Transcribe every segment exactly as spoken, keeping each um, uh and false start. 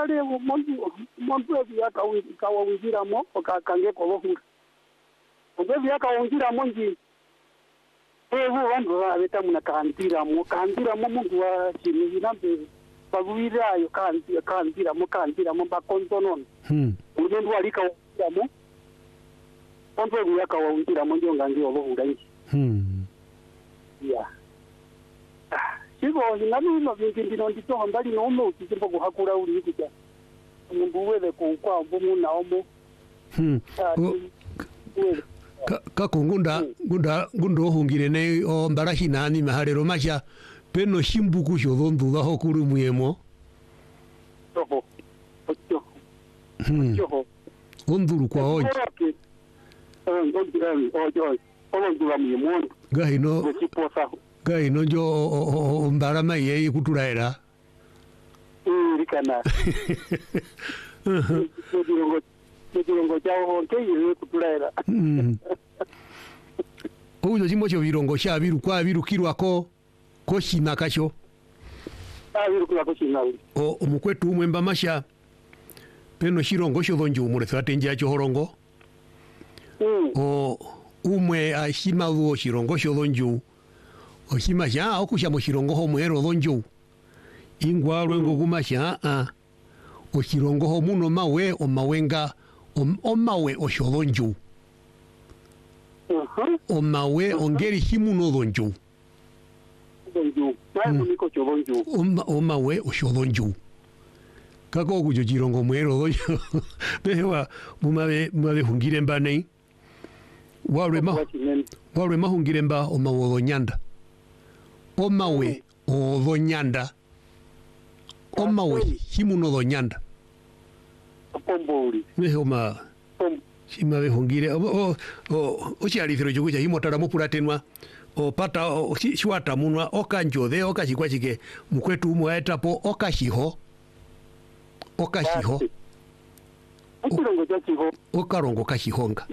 kale muntu muntu yaka kawa wingira mo okakange ko bohura ubwo yakawungira mo ngi ebu bantu babeta muna kandira mo kandira mo mungu wa chini nambe babuira yo kandira kandira mo kandira mo bakontonon hmm umuntu alika mo muntu yakawungira mo njonga ngi bohura ngi hmm ya Sigo nami no bingi ndino ndito hambali no mo kizimbo guhakura uri kujya umuntu wele ko kwa mbumu na omo hmm kako ngunda ngunda ngundo hungire ne o mbarahi nani maharero masha peno shimbuku shodondu daho kuru muyemo toho ocho hmm ocho onduru kwa ojo eh ondira ojo ondura muyemo gahino siposa gahino jo mbarama yeye kuturaera eh rikana ndirongo ndirongo jawo keye kuturaera Ujo chimo cho virongo sha viru kwa viru kirwako ko shina kacho ah viru kirwako shina o omukwetu umwe mbamasha peno shirongo sho donju umure thatenja cho horongo mm o umwe ashima wo shirongo sho donju o shima sha okusha mo shirongo ho mwero donju ingwa lwengo kumasha a o shirongo ho muno mawe o mawenga o mawe o sho donju o mawe ongeri himuno donju donju na niko chobonju o mawe o shodonju kako kujo jirongo mwero donju bewa mumabe mumabe hungire mbane walwe ma walwe ma hungire mba o mawo donyanda o mawe o donyanda o mawe himuno donyanda pombori beho ma Shima be hungire o o o chali fero jukuja himotara mupuratenwa o pata o shiwata munwa okanjode okashikwa chike mukwetu umwaeta po okashiho okashiho Okirongo chachiho okarongo kashihonga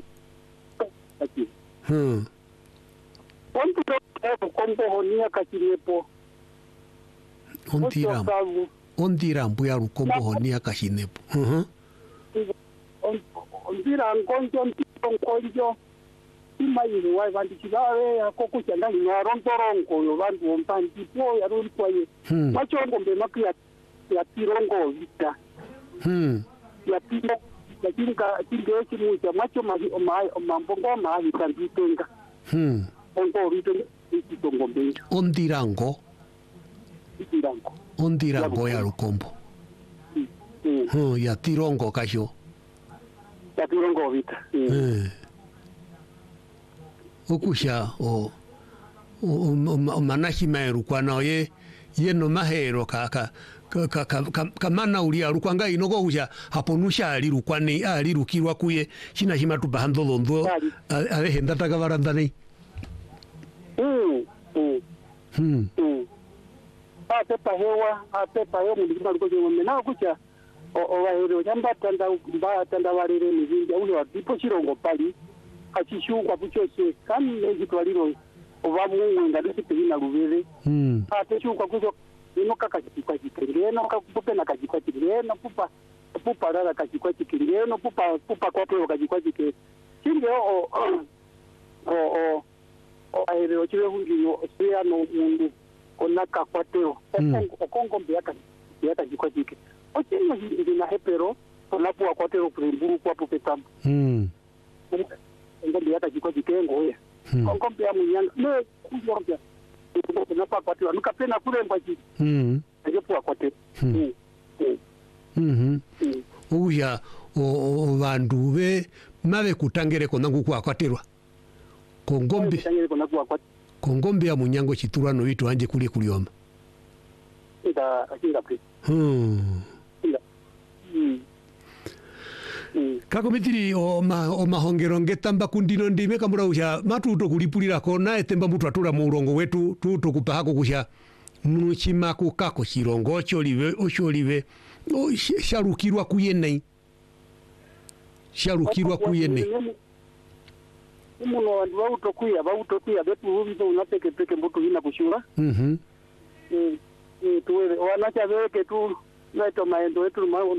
hmm Onto ko kombo honia kashirepo Ondira Ondira mbuya rukombo honia kashinepo mhm Ondira ngonjo ngonjo imayini wai vandu chivawe akoko chanda nyarontorongo yo vandu ompandi po yaruri kwaye machongo mbe makia ya tirongo vita hmm ya tiro ya tinga tinga chimuja macho mahi omai omambongo mahi kanditenga hmm ongo rito itongo mbe Ondirango Ondirango Ondirango ya rukombo hmm ya tirongo kasho ya tirongo vita eh okusha o o manashi maeru kwana ye ye no mahero kaka ka ka mana uli arukwanga inoko kusha haponusha ali rukwane ali rukirwa kuye shina shima tubahando londo ale henda takavarandane mm hmm mm ate pahewa ate pahewa mulima liko jomwe na kucha o wahero jamba tanda mba tanda walere mizinja ule wa tipo chirongo pali achishuka kuchose kandi ezitwaliro oba mungu ngadisi pina lubere hmm ate shuka kuzo ino kaka chikwa chikengeno kakupe na kachikwa chikengeno pupa pupa rara kachikwa chikengeno pupa pupa kwa peo kachikwa chike kinge o o o o aere o chiwe hungiyo sia no mundu onaka kwateo okongo okongo mbiaka biaka chikwa chike o chingo ndina hepero onapo kwateo kumburu kwa pupetam hmm ngombe yata chiko chitengo ya ngombe ya munyanga ne kujombya na papa tu nukapena kulemba chi hmm ajepo akwate mhm mhm uya o vandu ve mave kutangere kona nguku akwaterwa ko ngombe kutangere kona ku akwate ko ngombe ya munyango chiturano witu anje kuli kulioma ita akinga pre hmm kako mitiri o ma o mahongero ngetamba kundino ndime kamura usha matuto kulipulira kona etemba mutu atura mu urongo wetu tuto kupahako kusha muchima kukako chirongo choliwe osholiwe o sharukirwa kuyenei sharukirwa kuyenei umuno wandu wauto kuya wauto kuya betu hubizo unapeke peke mbutu hina kushura mhm eh tuwe wanacha weke tu naito maendo wetu